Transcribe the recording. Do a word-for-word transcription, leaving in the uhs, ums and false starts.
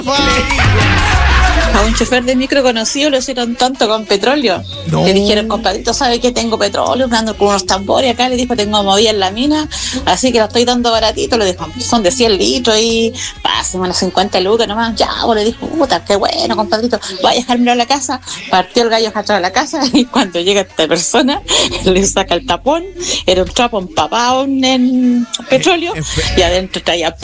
A un chofer de micro conocido lo hicieron tanto con petróleo. No. Le dijeron, compadrito, ¿sabe que tengo petróleo? Me ando con unos tambores acá. Le dijo, tengo movida en la mina, así que lo estoy dando baratito. Le dijo, son de cien litros y pásenme unas cincuenta lucas nomás. Ya, pues, le dijo, puta, qué bueno, compadrito. Vaya a dejarme a la casa. Partió el gallo atrás de la casa y cuando llega esta persona, le saca el tapón. Era un trapo empapado en petróleo y adentro traía